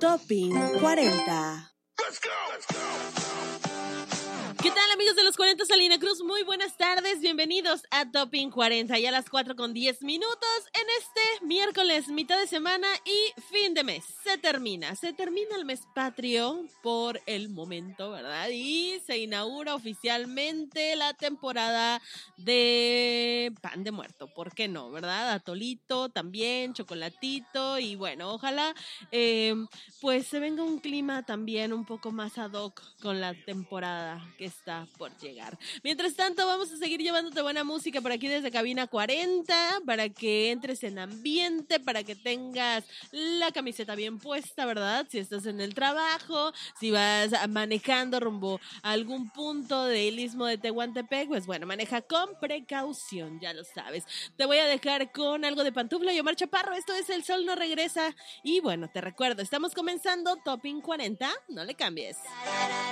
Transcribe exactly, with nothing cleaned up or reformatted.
Topping cuarenta. Let's go, let's go. ¿Qué tal, amigos de los cuarenta Salina Cruz? Muy buenas tardes, bienvenidos a Topping cuarenta, ya a las cuatro con diez minutos en este miércoles, mitad de semana y fin de mes. Se termina, se termina el mes patrio por el momento, ¿verdad? Y se inaugura oficialmente la temporada de pan de muerto, ¿por qué no, verdad? Atolito también, chocolatito y bueno, ojalá eh, pues se venga un clima también un poco más ad hoc con la temporada que está por llegar. Mientras tanto, vamos a seguir llevándote buena música por aquí desde Cabina cuarenta para que entres en ambiente, para que tengas la camiseta bien puesta, ¿verdad? Si estás en el trabajo, si vas manejando rumbo a algún punto del Istmo de Tehuantepec, pues bueno, maneja con precaución, ya lo sabes. Te voy a dejar con algo de Pantufla y Omar Chaparro. Esto es El Sol No Regresa. Y bueno, te recuerdo, estamos comenzando Topping cuarenta. No le cambies.